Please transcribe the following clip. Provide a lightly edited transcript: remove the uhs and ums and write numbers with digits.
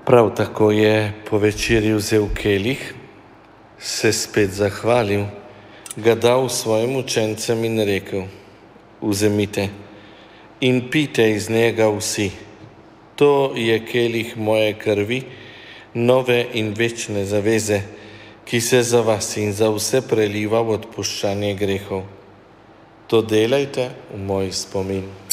Prav tako je po večerji vzel kelih, se spet zahvalil, ga dal svojim učencem in rekel: Vzemite in pijte iz njega vsi. To je kelih moje krvi, nove in večne zaveze, ki se za vas in za vse preliva v odpuščanje grehov. To delajte v moj spomin.